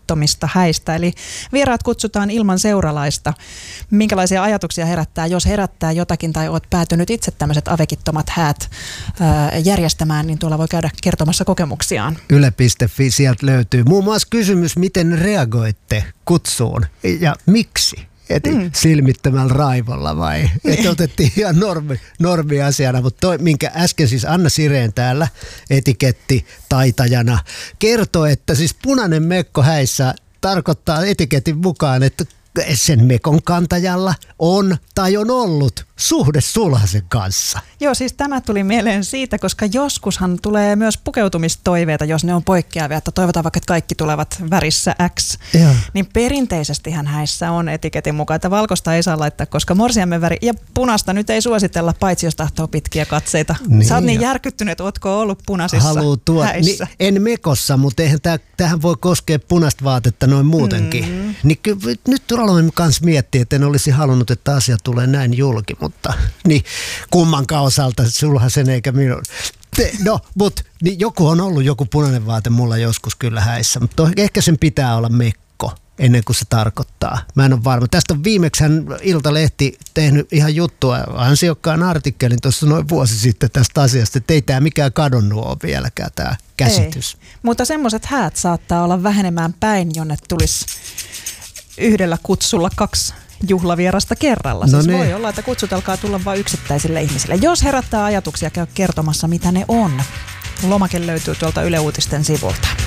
avekittomista häistä. Eli vieraat kutsutaan ilman seuralaista. Minkälaisia ajatuksia herättää, jos herättää jotakin tai olet päätynyt itse tämmöiset avekittomat häät järjestämään, niin tuolla voi käydä kertomassa kokemuksiaan. Yle.fi, sieltä löytyy muun muassa kysymys, miten reagoitte kutsuun ja miksi? Silmittömällä raivolla vai? Että otettiin ihan normiasiana, mutta minkä äsken siis Anna Sireen täällä etikettitaitajana kertoi, että siis punainen mekko häissä tarkoittaa etiketin mukaan, että sen mekon kantajalla on tai on ollut suhde sulhasen kanssa. Joo, siis tämä tuli mieleen siitä, koska joskushan tulee myös pukeutumistoiveita, jos ne on poikkeavia, että toivotaan vaikka, että kaikki tulevat värissä X. Ja. Niin perinteisestihän häissä on etiketin mukaan, että valkoista ei saa laittaa, koska morsiamen väri ja punaista nyt ei suositella, paitsi jos tahtoo pitkiä katseita. Niin, sä oot niin järkyttynyt, että ootko ollut punaisissa häissä? En mekossa, mutta eihän tähän voi koskea punaista vaatetta noin muutenkin. Niin nyt aloin kanssa miettiä, että en olisi halunnut, että asia tulee näin julki, mutta niin kummankaan osalta sulhasen eikä minun. No, mutta niin joku on ollut joku punainen vaate mulla joskus kyllä häissä, mutta ehkä sen pitää olla mekko ennen kuin se tarkoittaa. Mä en ole varma. Tästä on viimeksi Iltalehti tehnyt ihan juttua, ansiokkaan artikkelin tuossa noin vuosi sitten tästä asiasta, että ei tämä mikään kadonnut ole vieläkään tämä käsitys. Ei. Mutta semmoiset häät saattaa olla vähenemään päin, jonne tulisi yhdellä kutsulla 2 juhlavierasta kerralla. Siis voi olla, että kutsut alkaa tulla vain yksittäisille ihmisille. Jos herättää ajatuksia, käy kertomassa, mitä ne on. Lomake löytyy tuolta Yle Uutisten sivulta.